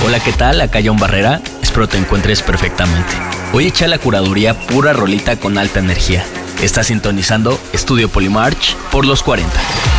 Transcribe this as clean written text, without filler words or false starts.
Hola, ¿qué tal? Acá John Barrera, espero te encuentres perfectamente. Hoy echa la curaduría pura rolita con alta energía. Estás sintonizando Estudio Polymarch por los 40.